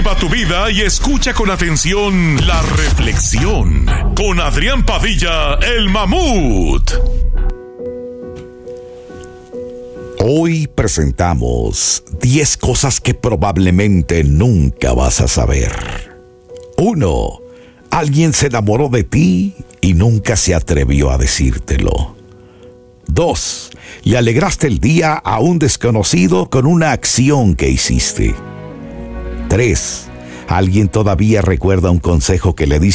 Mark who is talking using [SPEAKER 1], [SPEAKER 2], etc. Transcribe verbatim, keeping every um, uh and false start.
[SPEAKER 1] Observa tu vida y escucha con atención la reflexión con Adrián Padilla, el Mamut.
[SPEAKER 2] Hoy presentamos diez cosas que probablemente nunca vas a saber. uno. Alguien se enamoró de ti y nunca se atrevió a decírtelo. dos. Le alegraste el día a un desconocido con una acción que hiciste. tres. Alguien todavía recuerda un consejo que le diste